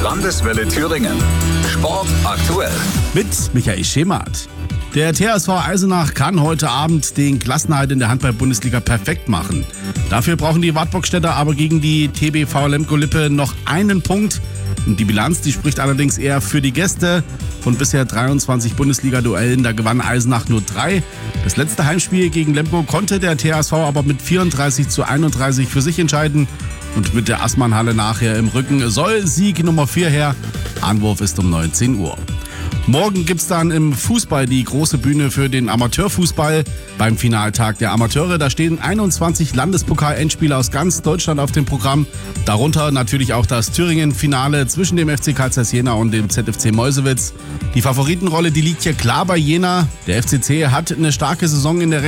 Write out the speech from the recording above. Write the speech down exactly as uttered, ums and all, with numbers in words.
Landeswelle Thüringen. Sport aktuell. Mit Michael Schemath. Der T S V Eisenach kann heute Abend den Klassenerhalt in der Handball-Bundesliga perfekt machen. Dafür brauchen die Wartburgstädter aber gegen die T B V Lemgo-Lippe noch einen Punkt. Und die Bilanz, die spricht allerdings eher für die Gäste. Von bisher dreiundzwanzig Bundesliga-Duellen, da gewann Eisenach nur drei. Das letzte Heimspiel gegen Lemgo konnte der T S V aber mit vierunddreißig zu einunddreißig für sich entscheiden. Und mit der Assmannhalle nachher im Rücken soll Sieg Nummer vier her. Anwurf ist um neunzehn Uhr. Morgen gibt's dann im Fußball die große Bühne für den Amateurfußball. Beim Finaltag der Amateure, da stehen einundzwanzig Landespokal-Endspiele aus ganz Deutschland auf dem Programm. Darunter natürlich auch das Thüringen-Finale zwischen dem F C Carl Zeiss Jena und dem Z F C Meuselwitz. Die Favoritenrolle, die liegt hier klar bei Jena. Der F C C hat eine starke Saison in der